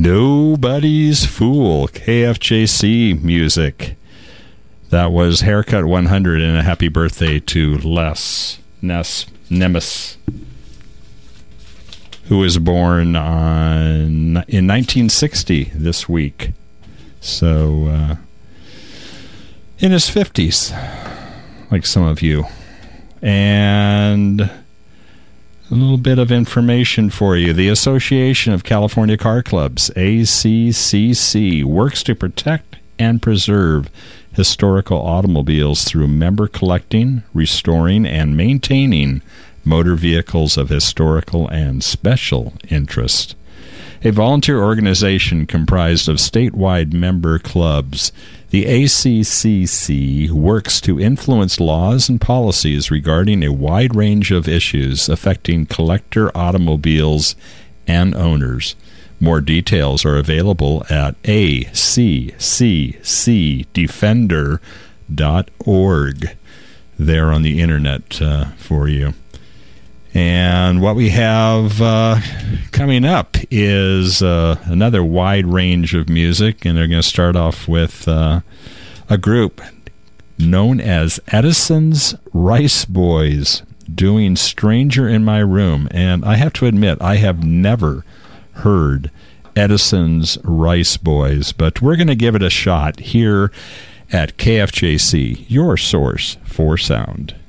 Nobody's Fool, KFJC music. That was Haircut 100 and a happy birthday to Les Nemes, who was born in 1960 this week. So, in his 50s, like some of you. And a little bit of information for you. The Association of California Car Clubs, ACCC, works to protect and preserve historical automobiles through member collecting, restoring, and maintaining motor vehicles of historical and special interest. A volunteer organization comprised of statewide member clubs, the ACCC works to influence laws and policies regarding a wide range of issues affecting collector automobiles and owners. More details are available at ACCCdefender.org there on the internet for you. And what we have coming up is another wide range of music, and they're going to start off with a group known as Edison's Rice Boys doing Stranger in My Room. And I have to admit, I have never heard Edison's Rice Boys, but we're going to give it a shot here at KFJC, your source for sound.